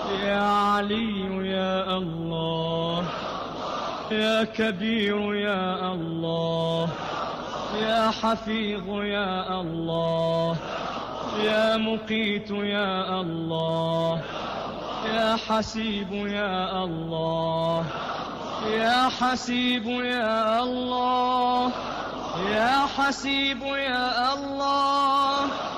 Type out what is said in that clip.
يا علي يا الله، يا كبير يا الله، يا حفيظ يا الله، يا مقيت يا الله، يا حسيب يا الله، يا حسيب يا الله، يا حسيب يا الله.